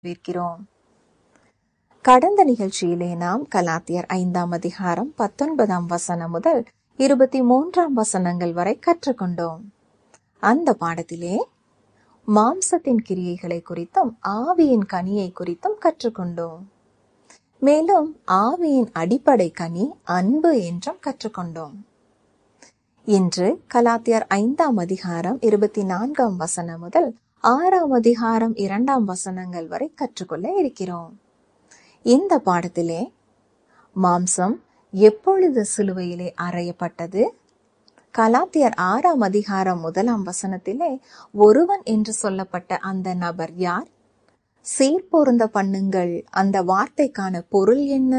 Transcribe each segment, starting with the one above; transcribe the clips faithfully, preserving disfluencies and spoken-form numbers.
இருக்கிறோம். கடந்த நிகழ்ச்சியிலே நாம் கலாத்தியர் ஐந்தாம் அதிகாரம் பத்தொன்பதாம் வசனம் முதல் இருபத்தி மூன்றாம் வசனங்கள் வரை கற்றுக்கொண்டோம். அந்த பாடத்திலே மாம்சத்தின் கிரியைகளை குறித்தும் ஆவியின் கனியை குறித்தும் கற்றுக்கொண்டோம். மேலும் ஆவியின் அடிப்படை கனி அன்பு என்றும் கற்றுக்கொண்டோம். இன்று கலாத்தியர் ஐந்தாம் அதிகாரம் இருபத்தி நான்காம் வசனம் முதல் ஆறாம் அதிகாரம் இரண்டாம் வசனங்கள் வரை கற்றுக்கொள்ள இருக்கிறோம். இந்த பாடத்திலே மாம்சம் எப்பொழுது சிலுவையிலே அறையப்பட்டது, கலாத்தியர் ஆறாம் அதிகாரம் முதலாம் வசனத்திலே ஒருவன் என்று சொல்லப்பட்ட அந்த நபர் யார், சீர்பொருந்த பண்ணுங்கள் அந்த வார்த்தைக்கான பொருள் என்ன,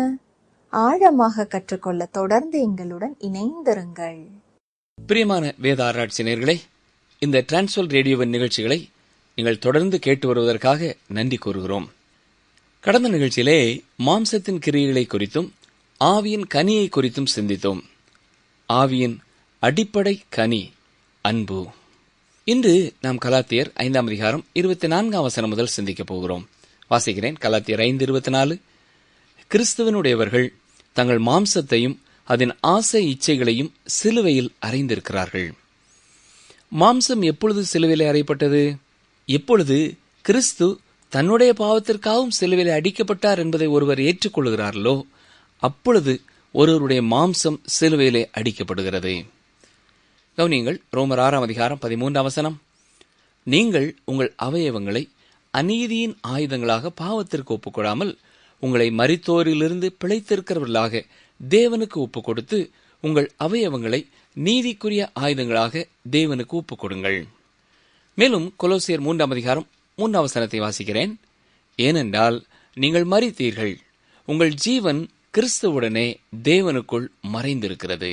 ஆழமாக கற்றுக்கொள்ள தொடர்ந்து எங்களுடன் இணைந்திருங்கள். பிரியமான வேத ஆராய்ச்சி நேயர்களே, இந்த டிரான்ஸ்வல் ரேடியோவின் நிகழ்ச்சிகளை நீங்கள் தொடர்ந்து கேட்டு வருவதற்காக நன்றி கூறுகிறோம். கடந்த நிகழ்ச்சியிலே மாம்சத்தின் கிரியைகளை குறித்தும் ஆவியின் கனியை குறித்தும் சிந்தித்தோம். ஆவியின் அடிப்படை கனி அன்பு. இன்று நாம் கலாத்தியர் ஐந்தாம் அதிகாரம் இருபத்தி நான்காம் வசனம் முதல் சிந்திக்கப் போகிறோம். வாசிக்கிறேன். கலாத்தியர் ஐந்து இருபத்தி நாலு. கிறிஸ்துவனுடையவர்கள் தங்கள் மாம்சத்தையும் அதன் ஆசை இச்சைகளையும் சிலுவையில் அறைந்திருக்கிறார்கள். மாம்சம் எப்பொழுது சிலுவையில் அறையப்பட்டது? எப்பொழுது கிறிஸ்து தன்னுடைய பாவத்திற்காகவும் சிலுவையில் அடிக்கப்பட்டார் என்பதை ஒருவர் ஏற்றுக்கொள்கிறார்களோ அப்பொழுது ஒருவருடைய மாம்சம் சிலுவையிலே அடிக்கப்படுகிறது. கவனியுங்கள். ரோமர் ஆறாம் அதிகாரம் பதிமூன்றாம் வசனம். நீங்கள் உங்கள் அவயவங்களை அநீதியின் ஆயுதங்களாக பாவத்திற்கு ஒப்புக்கொடாமல் உங்களை மரித்தோரிலிருந்து பிழைத்திருக்கிறவர்களாக தேவனுக்கு ஒப்புக் கொடுத்து உங்கள் அவயவங்களை நீதிக்குரிய ஆயுதங்களாக தேவனுக்கு ஒப்புக் கொடுங்கள். மேலும் கொலோசியர் மூன்றாம் அதிகாரம் மூன்றாம் வசனத்தை வாசிக்கிறேன். ஏனென்றால் நீங்கள் மரித்தீர்கள், உங்கள் ஜீவன் கிறிஸ்துவுடனே தேவனுக்குள் மறைந்திருக்கிறது.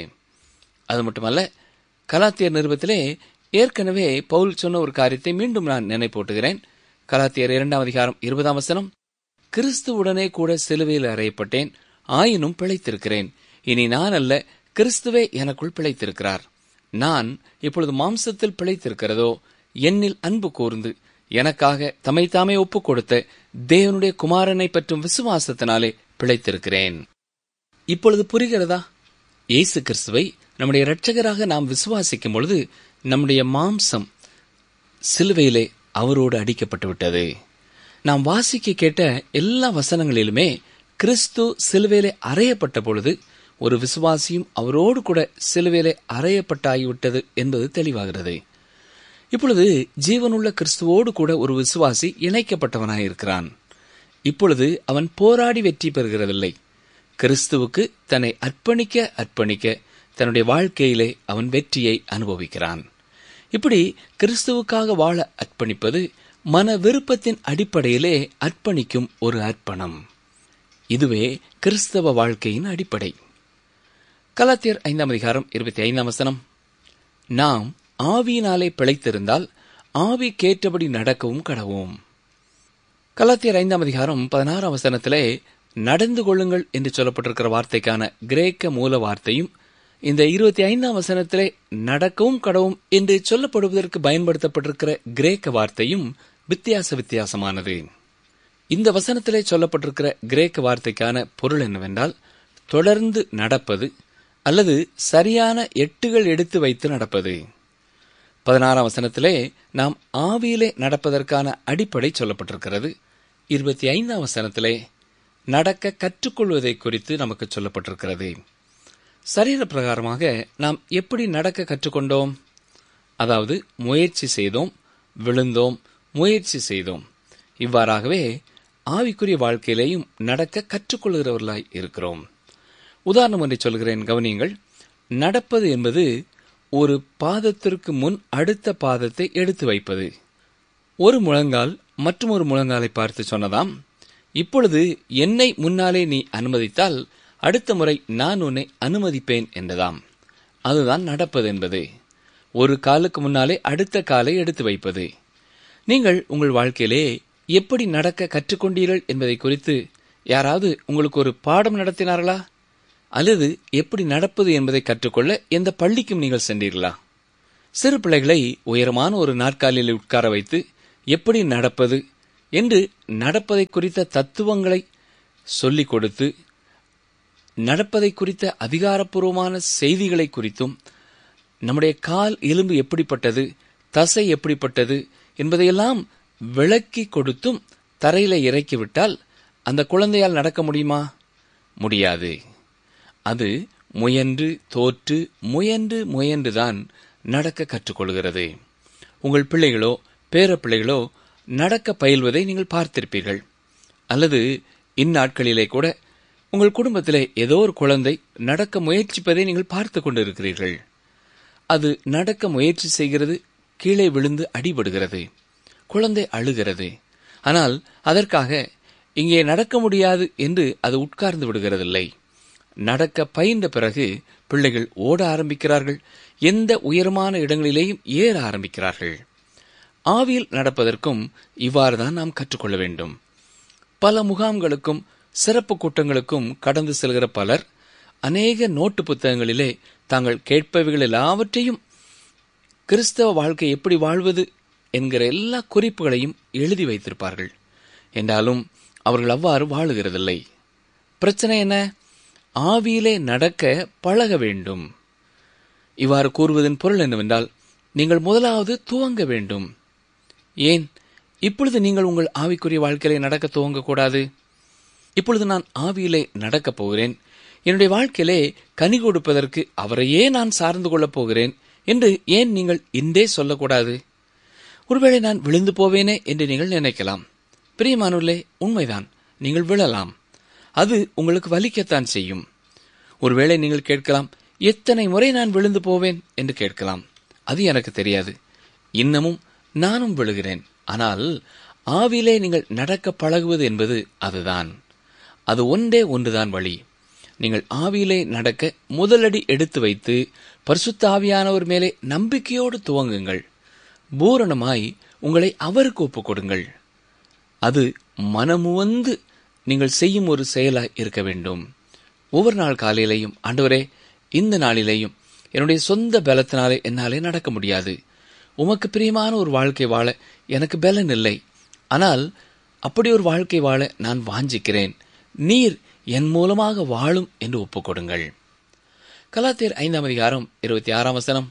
அது மட்டுமல்ல, கலாத்தியர் நிருபத்திலே ஏற்கனவே பவுல் சொன்ன ஒரு காரியத்தை மீண்டும் நான் நினைப்பூட்டுகிறேன். கலாத்தியர் இரண்டாம் அதிகாரம் இருபதாம் வசனம். கிறிஸ்துவுடனே கூட சிலுவையில் அறையப்பட்டேன், ஆயினும் பிழைத்திருக்கிறேன். இனி நான் அல்ல, கிறிஸ்துவே எனக்குள் பிழைத்திருக்கிறார். நான் இப்பொழுது மாம்சத்தில் பிழைத்திருக்கிறதோ என்னில் அன்பு கூர்ந்து எனக்காக தம்மைத்தாமே ஒப்புக் கொடுத்த தேவனுடைய குமாரனை பற்றும் விசுவாசத்தினாலே பிழைத்திருக்கிறேன். இப்பொழுது புரிகிறதா? இயேசு கிறிஸ்துவை நம்முடைய இரட்சகராக நாம் விசுவாசிக்கும் பொழுது நம்முடைய மாம்சம் சிலுவையிலே அவரோடு அடிக்கப்பட்டு விட்டது. நாம் வாசிக்க கேட்ட எல்லா வசனங்களிலுமே கிறிஸ்து சிலுவையிலே அறையப்பட்ட பொழுது ஒரு விசுவாசியும் அவரோடு கூட சிலுவையிலே அறையப்பட்டாகிவிட்டது என்பது தெளிவாகிறது. இப்பொழுது ஜீவனுள்ள கிறிஸ்துவோடு கூட ஒரு விசுவாசி இணைக்கப்பட்டவனாயிருக்கிறான். இப்பொழுது அவன் போராடி வெற்றி பெறுகிறதில்லை. கிறிஸ்துவுக்கு தன்னை அர்ப்பணிக்க அர்ப்பணிக்க தன்னுடைய வாழ்க்கையிலே அவன் வெற்றியை அனுபவிக்கிறான். இப்படி கிறிஸ்துவுக்காக வாழ அர்ப்பணிப்பது மன விருப்பத்தின் அடிப்படையிலே அர்ப்பணிக்கும் ஒரு அர்ப்பணம். இதுவே கிறிஸ்தவ வாழ்க்கையின் அடிப்படை. கலாத்தியர் ஐந்தாம் அதிகாரம் இருபத்தி ஐந்தாம் வசனம். நாம் ஆவியினாலே பிழைத்திருந்தால் ஆவிக்கேற்றபடி நடக்கவும் கடவோம். கலாத்தியர் ஐந்தாம் அதிகாரம் பதினாறாம் வசனத்திலே நடந்து கொள்ளுங்கள் என்று சொல்லப்பட்டிருக்கிற வார்த்தைக்கான கிரேக்க மூல வார்த்தையும் இந்த இருபத்தி ஐந்தாம் வசனத்திலே நடக்கவும் கடவும் என்று சொல்லப்படுவதற்கு பயன்படுத்தப்பட்டிருக்கிற கிரேக்க வார்த்தையும் வித்தியாச வித்தியாசமானது. இந்த வசனத்திலே சொல்லப்பட்டிருக்கிற கிரேக்க வார்த்தைக்கான பொருள் என்னவென்றால் தொடர்ந்து நடப்பது அல்லது சரியான எட்டுகள் எடுத்து வைத்து நடப்பது. பதினாறாம் வசனத்திலே நாம் ஆவியிலே நடப்பதற்கான அடிப்படை சொல்லப்பட்டிருக்கிறது. இருபத்தி ஐந்தாம் வசனத்திலே நடக்க கற்றுக்கொள்வதை குறித்து நமக்கு சொல்லப்பட்டிருக்கிறது. சரீர பிரகாரமாக நாம் எப்படி நடக்க கற்றுக்கொண்டோம்? அதாவது முயற்சி செய்தோம், விழுந்தோம், முயற்சி செய்தோம். இவ்வாறாகவே ஆவிக்குரிய வாழ்க்கையிலேயும் நடக்க கற்றுக்கொள்கிறவர்களாய் இருக்கிறோம். உதாரணம் ஒன்றை சொல்கிறேன், கவனியுங்கள். நடப்பது என்பது ஒரு பாதத்திற்கு முன் அடுத்த பாதத்தை எடுத்து வைப்பது. ஒரு முழங்கால் மற்றும் ஒரு முழங்காலை பார்த்து சொன்னதாம், இப்பொழுது என்னை முன்னாலே நீ அனுமதித்தால் அடுத்த முறை நான் உன்னை அனுமதிப்பேன் என்றதாம். அதுதான் நடப்பது என்பது. ஒரு காலுக்கு முன்னாலே அடுத்த காலை எடுத்து வைப்பது. நீங்கள் உங்கள் வாழ்க்கையிலே எப்படி நடக்க கற்றுக்கொண்டீர்கள் என்பதை குறித்து யாராவது உங்களுக்கு ஒரு பாடம் நடத்தினார்களா? அல்லது எப்படி நடப்பது என்பதை கற்றுக்கொள்ள எந்த பள்ளிக்கும் நீங்கள் சென்றீர்களா? சிறு பிள்ளைகளை உயரமான ஒரு நாற்காலியில் உட்கார வைத்து எப்படி நடப்பது, என்று நடப்பதை குறித்த தத்துவங்களை சொல்லிக் கொடுத்து, நடப்பதை குறித்த அதிகாரப்பூர்வமான செய்திகளை குறித்தும், நம்முடைய கால் எலும்பு எப்படிப்பட்டது, தசை எப்படிப்பட்டது என்பதையெல்லாம் விளக்கி கொடுத்தும் தரையில இறக்கிவிட்டால் அந்த குழந்தையால் நடக்க முடியுமா? முடியாது. அது முயன்று தோற்று முயன்று முயன்றுதான் நடக்க கற்றுக்கொள்கிறது. உங்கள் பிள்ளைகளோ பேர பிள்ளைகளோ நடக்க பயில்வதை நீங்கள் பார்த்திருப்பீர்கள். அல்லது இந்நாட்களிலே கூட உங்கள் குடும்பத்திலே ஏதோ ஒரு குழந்தை நடக்க முயற்சிப்பதை நீங்கள் பார்த்து கொண்டிருக்கிறீர்கள். அது நடக்க முயற்சி செய்கிறது, கீழே விழுந்து அடிபடுகிறது, குழந்தை அழுகிறது. ஆனால் அதற்காக இங்கே நடக்க முடியாது என்று அது உட்கார்ந்து விடுகிறதில்லை. நடக்க பயின்ற பிறகு பிள்ளைகள் ஓட ஆரம்பிக்கிறார்கள், எந்த உயரமான இடங்களிலேயும் ஏற ஆரம்பிக்கிறார்கள். ஆவியில் நடப்பதற்கும் இவ்வாறுதான் நாம் கற்றுக்கொள்ள வேண்டும். பல முகாம்களுக்கும் சிறப்பு கூட்டங்களுக்கும் கடந்து செல்கிற பலர் அநேக நோட்டு புத்தகங்களிலே தாங்கள் கேட்பவைகள் எல்லாவற்றையும் கிறிஸ்தவ வாழ்க்கை எப்படி வாழ்வது என்கிற எல்லா குறிப்புகளையும் எழுதி வைத்திருப்பார்கள். என்றாலும் அவர்கள் அவ்வாறு வாழுகிறதில்லை. பிரச்சனை என்ன? ஆவியிலே நடக்க பழக வேண்டும். இவ்வாறு கூறுவதன் பொருள் என்னவென்றால், நீங்கள் முதலாவது துவங்க வேண்டும். ஏன் இப்பொழுது நீங்கள் உங்கள் ஆவிக்குரிய வாழ்க்கையிலே நடக்க துவங்கக்கூடாது? இப்பொழுது நான் ஆவியிலே நடக்கப் போகிறேன், என்னுடைய வாழ்க்கையிலே கனி கொடுப்பதற்கு அவரையே நான் சார்ந்து கொள்ளப் போகிறேன் என்று ஏன் நீங்கள் இன்றே சொல்லக்கூடாது? ஒருவேளை நான் விழுந்து போவேனே என்று நீங்கள் நினைக்கலாம். பிரியமானவர்களே, உண்மைதான், நீங்கள் விழலாம். அது உங்களுக்கு வலிக்கத்தான் செய்யும். ஒருவேளை நீங்கள் கேட்கலாம், எத்தனை முறை நான் விழுந்து போவேன் என்று கேட்கலாம். அது எனக்கு தெரியாது. இன்னமும் நானும் விழுகிறேன். ஆனால் ஆவிலே நீங்கள் நடக்க பழகுவது என்பது அதுதான். அது ஒன்றே ஒன்றுதான் வழி. நீங்கள் ஆவியிலே நடக்க முதலடி எடுத்து வைத்து பரிசுத்த ஆவியானவர் மேலே நம்பிக்கையோடு துவங்குங்கள். பூரணமாய் உங்களை அவருக்கு ஒப்புக் கொடுங்கள். அது மனமுவந்து நீங்கள் செய்யும் ஒரு செயலாய் இருக்க வேண்டும். ஒவ்வொரு நாள் காலையிலேயும், ஆண்டவரே, இந்த நாளிலேயும் என்னுடைய சொந்த பலத்தினாலே என்னாலே நடக்க முடியாது, உமக்கு பிரியமான ஒரு வாழ்க்கை வாழ எனக்கு பலன் இல்லை, ஆனால் அப்படி ஒரு வாழ்க்கை வாழ நான் வாஞ்சிக்கிறேன், நீர் என் மூலமாக வாழும் என்று ஒப்புக்கொடுங்கள். கலாத்தியர் ஐந்தாம் அதிகாரம் இருபத்தி ஆறாம் வசனம்,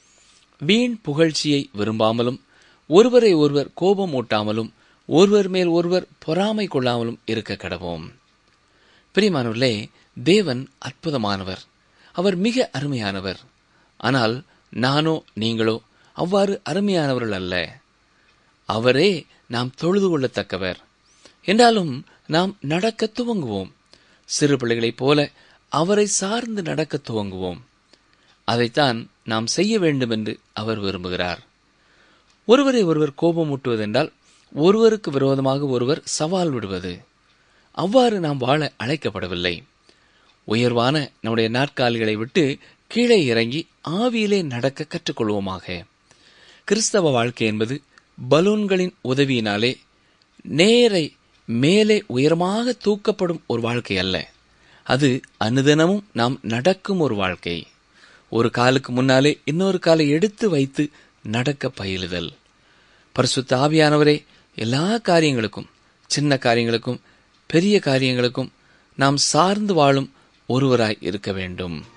வீண் புகழ்ச்சியை விரும்பாமலும் ஒருவரை ஒருவர் கோபம் ஊட்டாமலும் ஒருவர் மேல் ஒருவர் பொறாமை கொள்ளாமலும் இருக்க கடவோம். பிரியமானவர்களே, தேவன் அற்புதமானவர், அவர் மிக அருமையானவர். ஆனால் நானோ நீங்களோ அவ்வாறு அருமையானவர்கள் அல்ல. அவரே நாம் தொழுது கொள்ளத்தக்கவர். என்றாலும் நாம் நடக்க துவங்குவோம். சிறு பிள்ளைகளைப் போல அவரை சார்ந்து நடக்க துவங்குவோம். அதைத்தான் நாம் செய்ய வேண்டும் என்று அவர் விரும்புகிறார். ஒருவரை ஒருவர் கோபமூட்டுவதென்றால் ஒருவருக்கு விரோதமாக ஒருவர் சவால் விடுவது. அவ்வாறு நாம் வாழ அழைக்கப்படவில்லை. உயர்வான நம்முடைய நாற்காலிகளை விட்டு கீழே இறங்கி ஆவியிலே நடக்க கற்றுக்கொள்வோமாக. கிறிஸ்தவ வாழ்க்கை என்பது பலூன்களின் உதவியினாலே நேரை மேலே உயரமாக தூக்கப்படும் ஒரு வாழ்க்கை அல்ல. அது அனுதினமும் நாம் நடக்கும் ஒரு வாழ்க்கை. ஒரு காலுக்கு முன்னாலே இன்னொரு காலை எடுத்து வைத்து நடக்க பயிலுதல். பரிசுத்த ஆவியானவரே எல்லா காரியங்களுக்கும், சின்ன காரியங்களுக்கும் பெரிய காரியங்களுக்கும் நாம் சார்ந்து வாழும் ஒருவராய் இருக்க வேண்டும்.